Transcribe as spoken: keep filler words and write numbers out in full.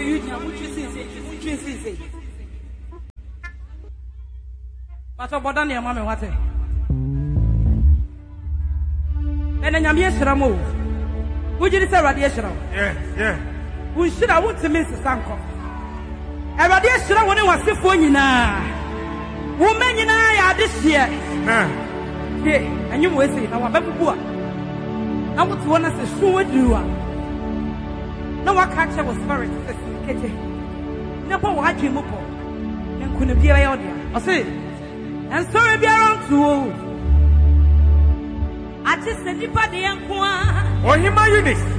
you which is which is but about Daniel Mamma what then I'm yes move. Would you say radiation? Yeah, yeah. We should have want to miss the Sanko. A radiation when it was the phone now. Woman and I are this year. Yeah, and you will say, now I'm a poor. I want to want us to show you. No one catcher was spirit. Never watch him up. And couldn't be out there. I say, and sorry, be around to. I just said, you put the young one. Oh, him, my unit.